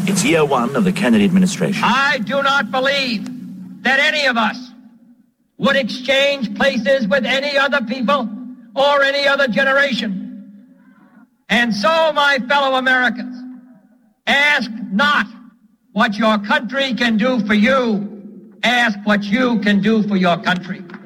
It's year one of the Kennedy administration. I do not believe that any of us would exchange places with any other people or any other generation. And so, my fellow Americans, ask not what your country can do for you, ask what you can do for your country.